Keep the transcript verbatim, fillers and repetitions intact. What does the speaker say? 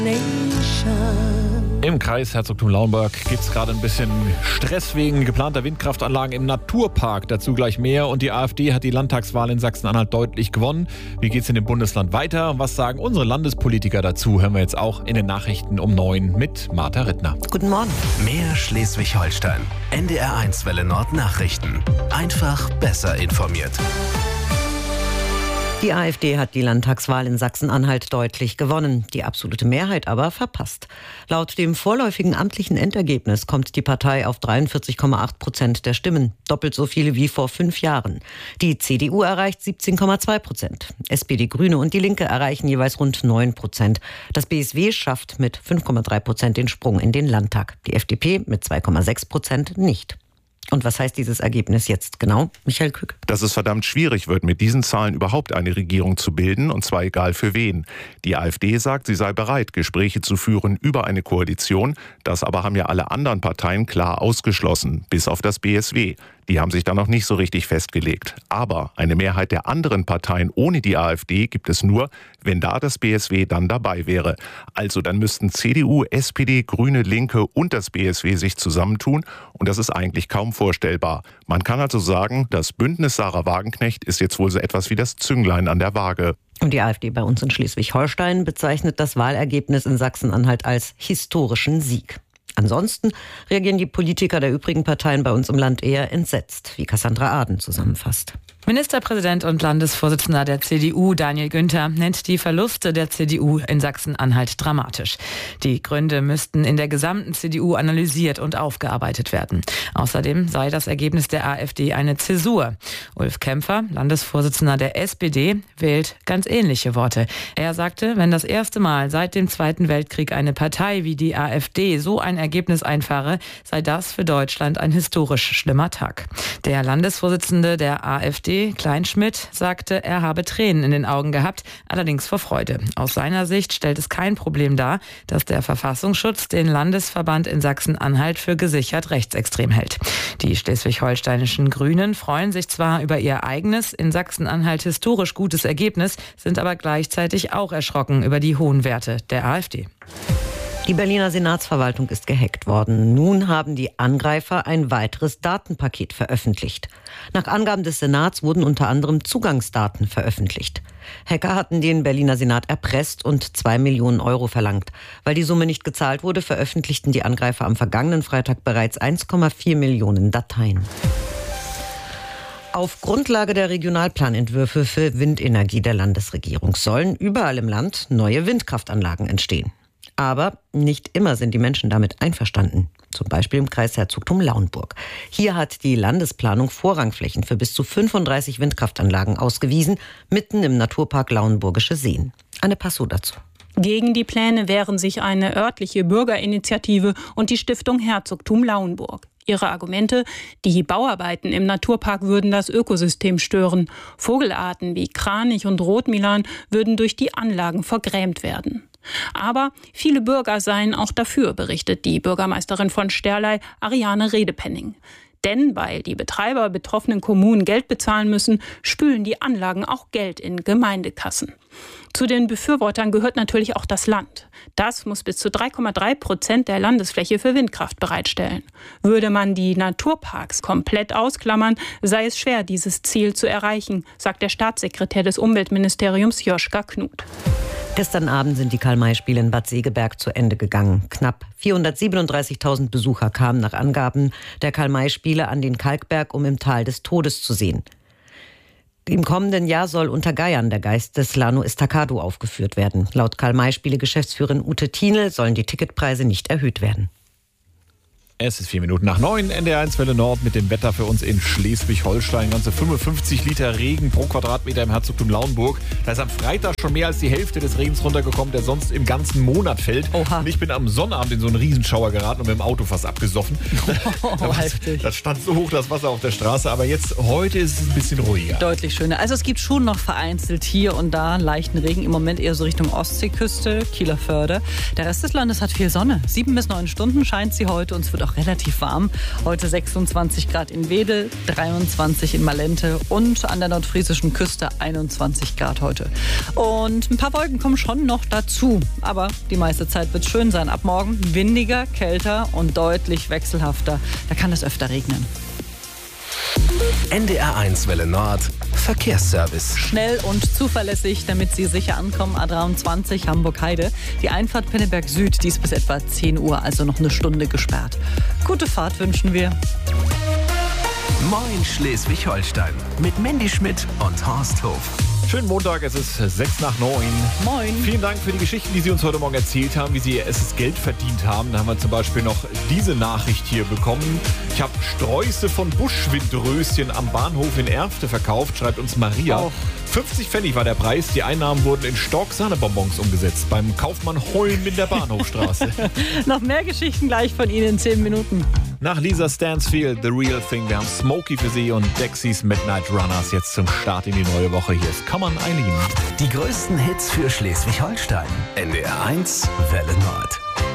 Im Kreis Herzogtum Lauenburg gibt es gerade ein bisschen Stress wegen geplanter Windkraftanlagen im Naturpark. Dazu gleich mehr. Und die AfD hat die Landtagswahl in Sachsen-Anhalt deutlich gewonnen. Wie geht es in dem Bundesland weiter? Und was sagen unsere Landespolitiker dazu? Hören wir jetzt auch in den Nachrichten um neun mit Martha Rittner. Guten Morgen. Mehr Schleswig-Holstein. N D R eins Welle Nord Nachrichten. Einfach besser informiert. Die AfD hat die Landtagswahl in Sachsen-Anhalt deutlich gewonnen, die absolute Mehrheit aber verpasst. Laut dem vorläufigen amtlichen Endergebnis kommt die Partei auf dreiundvierzig Komma acht Prozent der Stimmen, doppelt so viele wie vor fünf Jahren. Die C D U erreicht siebzehn Komma zwei Prozent. S P D, Grüne und die Linke erreichen jeweils rund neun Prozent. Das B S W schafft mit fünf Komma drei Prozent den Sprung in den Landtag. Die F D P mit zwei Komma sechs Prozent nicht. Und was heißt dieses Ergebnis jetzt genau? Michael Kück. Dass es verdammt schwierig wird, mit diesen Zahlen überhaupt eine Regierung zu bilden, und zwar egal für wen. Die AfD sagt, sie sei bereit, Gespräche zu führen über eine Koalition. Das aber haben ja alle anderen Parteien klar ausgeschlossen, bis auf das B S W. Die haben sich da noch nicht so richtig festgelegt. Aber eine Mehrheit der anderen Parteien ohne die AfD gibt es nur, wenn da das B S W dann dabei wäre. Also dann müssten C D U, S P D, Grüne, Linke und das B S W sich zusammentun. Und das ist eigentlich kaum vorstellbar. Man kann also sagen, das Bündnis Sarah Wagenknecht ist jetzt wohl so etwas wie das Zünglein an der Waage. Und die AfD bei uns in Schleswig-Holstein bezeichnet das Wahlergebnis in Sachsen-Anhalt als historischen Sieg. Ansonsten reagieren die Politiker der übrigen Parteien bei uns im Land eher entsetzt, wie Cassandra Aden zusammenfasst. Ministerpräsident und Landesvorsitzender der C D U, Daniel Günther, nennt die Verluste der C D U in Sachsen-Anhalt dramatisch. Die Gründe müssten in der gesamten C D U analysiert und aufgearbeitet werden. Außerdem sei das Ergebnis der AfD eine Zäsur. Ulf Kämpfer, Landesvorsitzender der S P D, wählt ganz ähnliche Worte. Er sagte, wenn das erste Mal seit dem Zweiten Weltkrieg eine Partei wie die AfD so ein Ergebnis einfahre, sei das für Deutschland ein historisch schlimmer Tag. Der Landesvorsitzende der AfD, Kleinschmidt, sagte, er habe Tränen in den Augen gehabt, allerdings vor Freude. Aus seiner Sicht stellt es kein Problem dar, dass der Verfassungsschutz den Landesverband in Sachsen-Anhalt für gesichert rechtsextrem hält. Die schleswig-holsteinischen Grünen freuen sich zwar über ihr eigenes, in Sachsen-Anhalt historisch gutes Ergebnis, sind aber gleichzeitig auch erschrocken über die hohen Werte der AfD. Die Berliner Senatsverwaltung ist gehackt worden. Nun haben die Angreifer ein weiteres Datenpaket veröffentlicht. Nach Angaben des Senats wurden unter anderem Zugangsdaten veröffentlicht. Hacker hatten den Berliner Senat erpresst und zwei Millionen Euro verlangt. Weil die Summe nicht gezahlt wurde, veröffentlichten die Angreifer am vergangenen Freitag bereits eins Komma vier Millionen Dateien. Auf Grundlage der Regionalplanentwürfe für Windenergie der Landesregierung sollen überall im Land neue Windkraftanlagen entstehen. Aber nicht immer sind die Menschen damit einverstanden. Zum Beispiel im Kreis Herzogtum Lauenburg. Hier hat die Landesplanung Vorrangflächen für bis zu fünfunddreißig Windkraftanlagen ausgewiesen, mitten im Naturpark Lauenburgische Seen. Anne Passau dazu. Gegen die Pläne wehren sich eine örtliche Bürgerinitiative und die Stiftung Herzogtum Lauenburg. Ihre Argumente: Die Bauarbeiten im Naturpark würden das Ökosystem stören. Vogelarten wie Kranich und Rotmilan würden durch die Anlagen vergrämt werden. Aber viele Bürger seien auch dafür, berichtet die Bürgermeisterin von Sterlei, Ariane Redepenning. Denn weil die Betreiber betroffenen Kommunen Geld bezahlen müssen, spülen die Anlagen auch Geld in Gemeindekassen. Zu den Befürwortern gehört natürlich auch das Land. Das muss bis zu drei Komma drei Prozent der Landesfläche für Windkraft bereitstellen. Würde man die Naturparks komplett ausklammern, sei es schwer, dieses Ziel zu erreichen, sagt der Staatssekretär des Umweltministeriums Joschka Knut. Gestern Abend sind die Karl-May-Spiele in Bad Segeberg zu Ende gegangen. Knapp vierhundertsiebenunddreißigtausend Besucher kamen nach Angaben der Karl-May-Spiele an den Kalkberg, um im Tal des Todes zu sehen. Im kommenden Jahr soll unter Geiern der Geist des Lano Estacado aufgeführt werden. Laut Karl-May-Spiele-Geschäftsführerin Ute Thienel sollen die Ticketpreise nicht erhöht werden. Es ist vier Minuten nach neun, N D R eins Welle Nord mit dem Wetter für uns in Schleswig-Holstein. Ganze fünfundfünfzig Liter Regen pro Quadratmeter im Herzogtum Lauenburg. Da ist am Freitag schon mehr als die Hälfte des Regens runtergekommen, der sonst im ganzen Monat fällt. Oha. Und ich bin am Sonnabend in so einen Riesenschauer geraten und mit dem Auto fast abgesoffen. Oh, das, heftig. das stand so hoch, das Wasser auf der Straße. Aber jetzt, heute ist es ein bisschen ruhiger. Deutlich schöner. Also es gibt schon noch vereinzelt hier und da leichten Regen. Im Moment eher so Richtung Ostseeküste, Kieler Förde. Der Rest des Landes hat viel Sonne. Sieben bis neun Stunden scheint sie heute und es wird auch noch relativ warm. Heute sechsundzwanzig Grad in Wedel, dreiundzwanzig in Malente und an der nordfriesischen Küste einundzwanzig Grad heute. Und ein paar Wolken kommen schon noch dazu. Aber die meiste Zeit wird es schön sein. Ab morgen windiger, kälter und deutlich wechselhafter. Da kann es öfter regnen. N D R eins Welle Nord Verkehrsservice. Schnell und zuverlässig, damit Sie sicher ankommen. A dreiundzwanzig Hamburg-Heide. Die Einfahrt Penneberg Süd, die ist bis etwa zehn Uhr, also noch eine Stunde gesperrt. Gute Fahrt wünschen wir. Moin Schleswig-Holstein mit Mandy Schmidt und Horst Hof. Schönen Montag, es ist sechs nach neun. Moin. Vielen Dank für die Geschichten, die Sie uns heute Morgen erzählt haben, wie Sie ihr erstes Geld verdient haben. Da haben wir zum Beispiel noch diese Nachricht hier bekommen. Ich habe Sträuße von Buschwindröschen am Bahnhof in Erfte verkauft, schreibt uns Maria. Oh. fünfzig Pfennig war der Preis. Die Einnahmen wurden in Stork-Sahnebonbons umgesetzt beim Kaufmann Holm in der Bahnhofstraße. Noch mehr Geschichten gleich von Ihnen in zehn Minuten. Nach Lisa Stansfield, The Real Thing. Wir haben Smokey für Sie und Dexys Midnight Runners jetzt zum Start in die neue Woche. Hier ist Come on, Eileen. Die größten Hits für Schleswig-Holstein. N D R eins Welle Nord.